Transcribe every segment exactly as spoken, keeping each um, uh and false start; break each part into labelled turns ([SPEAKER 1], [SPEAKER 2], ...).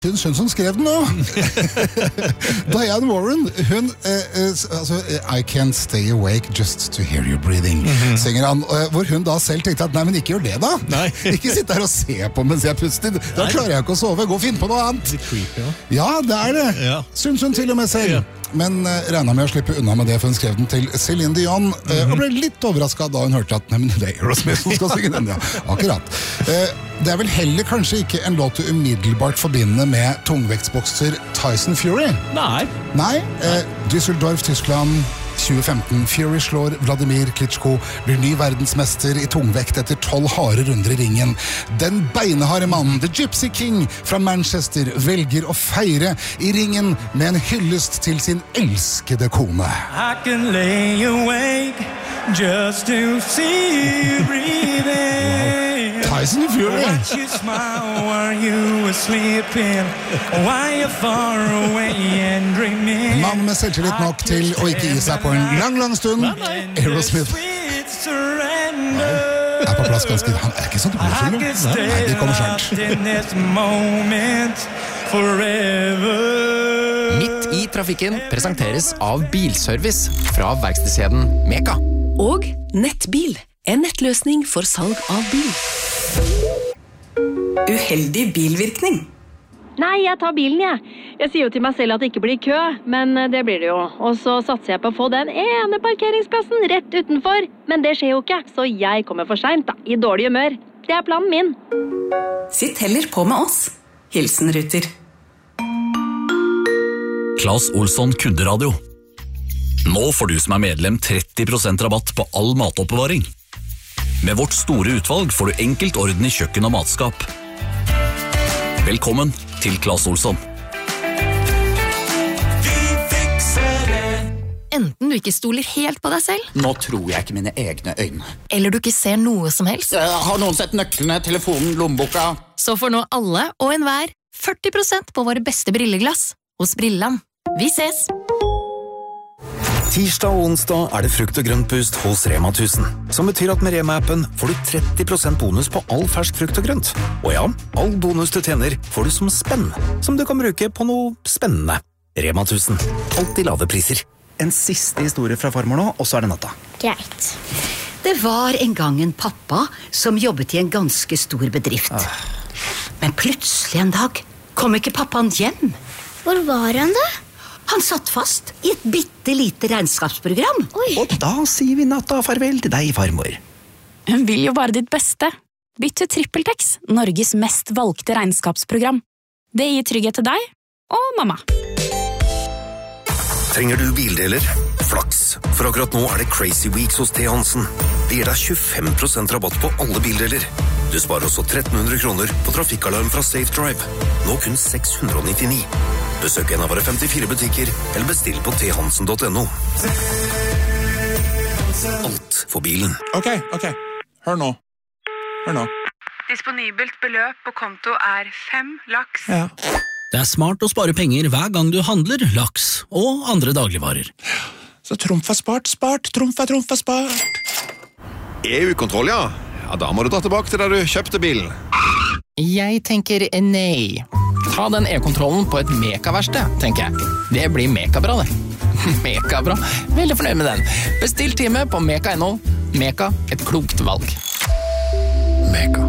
[SPEAKER 1] Hun skjønner som skrev den nå. Diane Warren, hun, eh, altså, I can't stay awake just to hear you breathing, mm-hmm. synger han, hvor hun da selv tenkte at, nei, men ikke gjør det da. Nei. Ikke sitte her og se på mens jeg puster. Da nei. Klarer jeg ikke å sove. Gå og finn på noe annet. Det er creepy, ja. Ja, det er det. Ja. Syns hun til og med selv. Ja. Men uh, regnet med å slippe unna med det, for hun skrev den til Celine Dion, uh, mm-hmm. og ble litt overrasket da hun hørte at, nei, men det er Aerosmith som skal synge den, ja. Akkurat. Uh, det er vel heller kanskje ikke en låt du umiddelbart forbinder med tungvektsbokser Tyson Fury?
[SPEAKER 2] Nei.
[SPEAKER 1] Nei, uh, Düsseldorf, Tyskland, tjue femten. Fury slår Vladimir Klitschko, blir ny verdensmester i tungvekt etter tolv harde runder i ringen. Den beineharde mannen, The Gypsy King fra Manchester, velger å feire i ringen med en hyllest til sin elskede kone.
[SPEAKER 3] I can lay awake just to see you breathing.
[SPEAKER 1] Tyson Fury.
[SPEAKER 3] Watch you smile while you were sleeping, while you're far away and dreaming.
[SPEAKER 1] Mann med selvtillit nok til å ikke gi seg på en lang, lang stund. Aerosmith. Er på plass ganske. Han er ikke sånn dårlig. Nei, de kommer snart.
[SPEAKER 4] Midt i trafikken presenteres av Bilservice fra verkstedskjeden Meka.
[SPEAKER 5] Og Nettbil, en nettløsning for salg av bil. Uheldig bilvirkning.
[SPEAKER 6] Nei, jeg tar bilen, jeg. Jeg sier jo til meg selv at det ikke blir kø, men det blir det jo. Og så satser jeg på å få den ene parkeringsplassen rett utenfor. Men det skjer jo ikke, så jeg kommer for sent da, i dårlig humør. Det er planen min.
[SPEAKER 5] Sitt heller på med oss. Hilsen Ruter.
[SPEAKER 7] Claes Olsson Kunderadio. Nå får du som er medlem tretti prosent rabatt på all matoppbevaring. Med vårt store utvalg får du enkelt orden i kjøkken og matskap. Velkommen til Claes Olsson.
[SPEAKER 8] Enten du ikke stoler helt på deg selv.
[SPEAKER 9] Nå tror jeg ikke mine egne øyne.
[SPEAKER 8] Eller du ikke ser noe som helst.
[SPEAKER 9] Har noen sett nøklene, telefonen, lommeboka?
[SPEAKER 8] Så får nå alle og enhver førti prosent på våre beste brilleglass hos Brilland. Vi ses!
[SPEAKER 10] Tirsdag og onsdag er det frukt og grøntpust hos Rema tusen, som betyr at med Rema-appen får du tretti prosent bonus på all fersk frukt og grønt. Og ja, all bonus du tjener får du som spenn, som du kan bruke på noe spennende. Rema tusen, alltid lave priser. En siste historie fra farmor nå, og så er det natta.
[SPEAKER 11] Greit. Det var en gang en pappa som jobbet i en ganske stor bedrift. Ah. Men plutselig en dag kom ikke pappaen hjem.
[SPEAKER 12] Hvor var han da?
[SPEAKER 11] Han satt fast i et bittelite regnskapsprogram.
[SPEAKER 12] Oi.
[SPEAKER 10] Og da sier vi natta farvel til deg, farmor.
[SPEAKER 13] Hun vil jo bare ditt beste. Bytt til TrippelTex, Norges mest valgte regnskapsprogram. Det gir trygghet til deg og mamma.
[SPEAKER 10] Trenger du bildeler? Flaks, for akkurat nå er det Crazy Weeks hos T. Hansen. Det gir deg tjuefem prosent rabatt på alle bildeler. Du sparer også tretten hundre kroner på trafikkalarm fra Safe Drive. Nå kun seks hundre nittini. Besøk en av våre femtifire butikker, eller bestill på t hansen punktum no. Alt for bilen.
[SPEAKER 14] Ok, ok. Hør nå. Hør nå.
[SPEAKER 15] Disponibelt beløp på konto er fem laks.
[SPEAKER 14] Ja.
[SPEAKER 16] Det er smart å spare penger hver gang du handler laks og andre dagligvarer.
[SPEAKER 14] Så trumf er spart, spart, trumf er trumf er spart.
[SPEAKER 17] E U-kontroll, ja. Ja, da må du dra tilbake til der du kjøpte bilen.
[SPEAKER 4] Jeg tenker nei. Ta den e-kontrollen på et Meka-verksted, tenker jeg. Det blir Meka-bra, det. Meka-bra. Veldig fornøyd med den. Bestill time på Meka punktum no. Meka, et klokt valg.
[SPEAKER 7] Meka.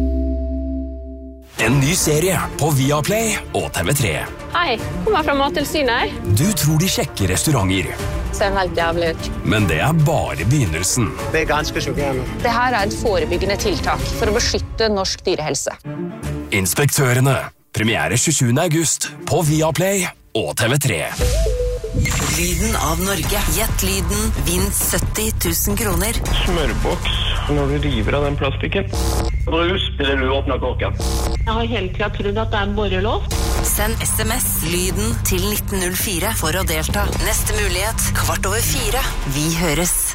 [SPEAKER 7] En ny serie på Viaplay og T V tre.
[SPEAKER 18] Hei, kommer fra Mattilsynet.
[SPEAKER 7] Du tror de sjekker restauranter.
[SPEAKER 18] Ser helt jævlig ut.
[SPEAKER 7] Men det er bare begynnelsen.
[SPEAKER 19] Det er ganske sjokkerende.
[SPEAKER 18] Det her er et forebyggende tiltak for å beskytte norsk dyrehelse.
[SPEAKER 7] Inspektørene. Premiere tjuesjuende august på Viaplay og T V tre.
[SPEAKER 5] Lyden av Norge. Gjett lyden. Vinn sytti tusen kroner.
[SPEAKER 20] Smørboks når du river av den plastikken.
[SPEAKER 19] Brus til du åpner korken.
[SPEAKER 4] Jeg har hele tiden trodd at det er en borrelås.
[SPEAKER 5] Send sms lyden til nitten null fire for å delta. Neste mulighet kvart over fire. Vi høres.